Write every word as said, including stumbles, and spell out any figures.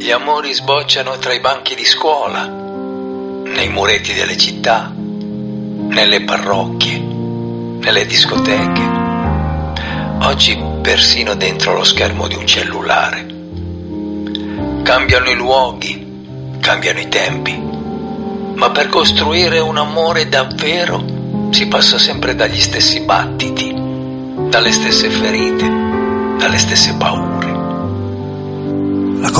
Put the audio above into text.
Gli amori sbocciano tra i banchi di scuola, nei muretti delle città, nelle parrocchie, nelle discoteche, oggi persino dentro lo schermo di un cellulare. Cambiano i luoghi, cambiano i tempi, ma per costruire un amore davvero si passa sempre dagli stessi battiti, dalle stesse ferite, dalle stesse paure.